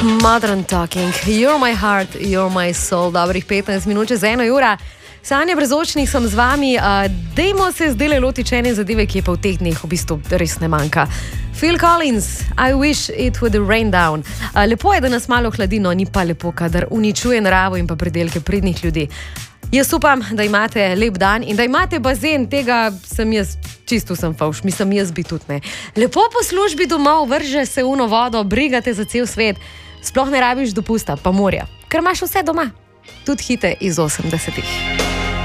Modern Talking, You're my heart, you're my soul, dobrih 15 minut čez 1 ura. Sanja Brezočnik sem z vami, dejmo se zdaj lotiti ene zadeve, ki je pa v teh dneh v bistvu res ne manjka. Phil Collins, I wish it would rain down. Lepo je, da nas malo hladi, no ni pa lepo, kadar uničuje naravo in pa pridelke pridnih ljudi. Jaz upam, da imate lep dan in da imate bazen, tega sem jaz, čisto sem favš, mislim jaz bi tudi ne. Lepo po službi domov, vrže se uno vodo, brigate za cel svet, sploh ne rabiš dopusta, pa morja, ker imaš vse doma, tudi hite iz 80-ih.